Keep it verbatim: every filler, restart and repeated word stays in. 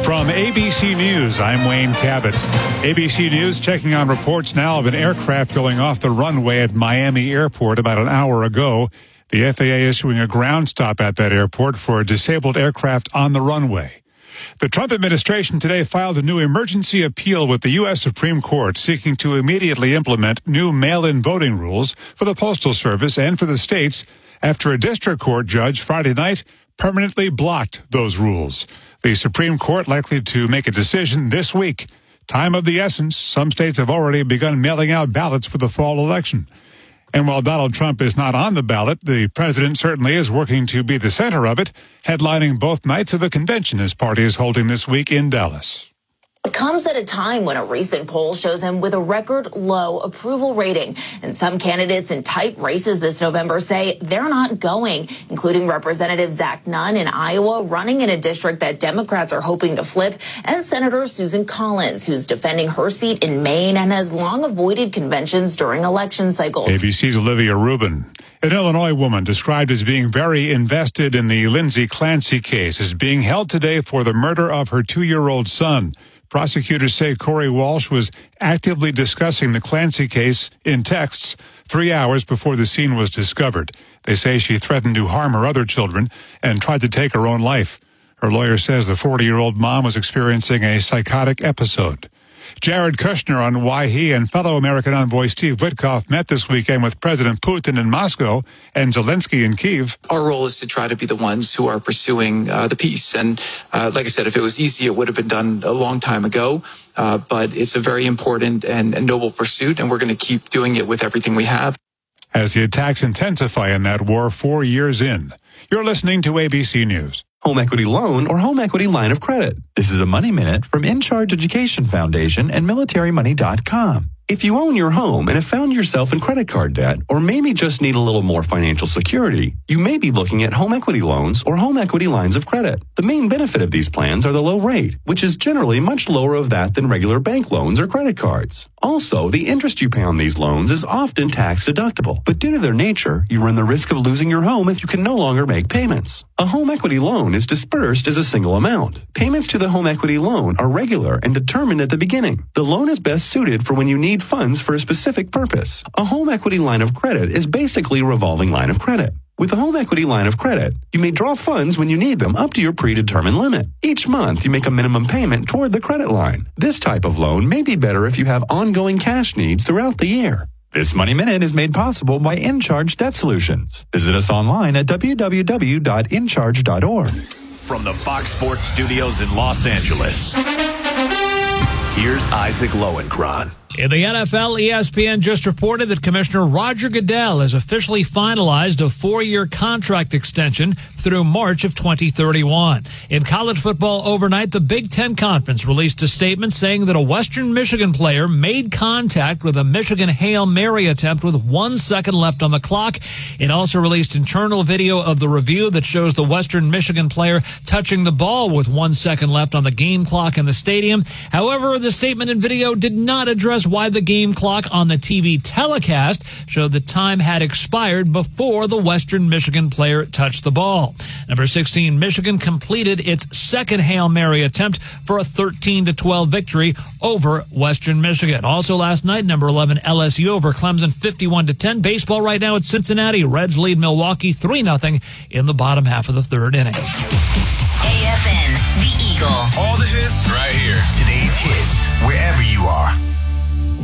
From A B C News, I'm Wayne Cabot. A B C News checking on reports now of an aircraft going off the runway at Miami Airport about an hour ago. The F A A issuing a ground stop at that airport for a disabled aircraft on the runway. The Trump administration today filed a new emergency appeal with the U S Supreme Court seeking to immediately implement new mail-in voting rules for the Postal Service and for the states after a district court judge Friday night permanently blocked those rules. The Supreme Court likely to make a decision this week. Time of the essence. Some states have already begun mailing out ballots for the fall election. And while Donald Trump is not on the ballot, the president certainly is working to be the center of it, headlining both nights of a convention his party is holding this week in Dallas. It comes at a time when a recent poll shows him with a record low approval rating. And some candidates in tight races this November say they're not going, including Representative Zach Nunn in Iowa, running in a district that Democrats are hoping to flip, and Senator Susan Collins, who's defending her seat in Maine and has long avoided conventions during election cycles. A B C's Olivia Rubin. An Illinois woman described as being very invested in the Lindsay Clancy case is being held today for the murder of her two-year-old son. Prosecutors say Corey Walsh was actively discussing the Clancy case in texts three hours before the scene was discovered. They say she threatened to harm her other children and tried to take her own life. Her lawyer says the forty-year-old mom was experiencing a psychotic episode. Jared Kushner on why he and fellow American envoy Steve Witkoff met this weekend with President Putin in Moscow and Zelensky in Kyiv. Our role is to try to be the ones who are pursuing uh, the peace. And uh, like I said, if it was easy, it would have been done a long time ago. Uh, but it's a very important and, and noble pursuit, and we're going to keep doing it with everything we have. As the attacks intensify in that war four years in. You're listening to A B C News. Home equity loan or home equity line of credit. This is a Money Minute from In Charge Education Foundation and military money dot com. If you own your home and have found yourself in credit card debt or maybe just need a little more financial security, you may be looking at home equity loans or home equity lines of credit. The main benefit of these plans are the low rate, which is generally much lower of that than regular bank loans or credit cards. Also, the interest you pay on these loans is often tax deductible, but due to their nature, you run the risk of losing your home if you can no longer make payments. A home equity loan is dispersed as a single amount. Payments to the home equity loan are regular and determined at the beginning. The loan is best suited for when you need funds for a specific purpose. A home equity line of credit is basically a revolving line of credit. With a home equity line of credit, you may draw funds when you need them up to your predetermined limit. Each month, you make a minimum payment toward the credit line. This type of loan may be better if you have ongoing cash needs throughout the year. This Money Minute is made possible by InCharge Debt Solutions. Visit us online at w w w dot in charge dot org. From the Fox Sports Studios in Los Angeles, here's Isaac Lowenkron. In the N F L, E S P N just reported that Commissioner Roger Goodell has officially finalized a four-year contract extension through March of twenty thirty-one. In college football overnight, the Big Ten Conference released a statement saying that a Western Michigan player made contact with a Michigan Hail Mary attempt with one second left on the clock. It also released internal video of the review that shows the Western Michigan player touching the ball with one second left on the game clock in the stadium. However, the statement and video did not address why the game clock on the T V telecast showed the time had expired before the Western Michigan player touched the ball. Number sixteen, Michigan completed its second Hail Mary attempt for a thirteen to twelve victory over Western Michigan. Also last night, number eleven, L S U over Clemson fifty-one to ten. Baseball right now at Cincinnati. Reds lead Milwaukee three nothing in the bottom half of the third inning.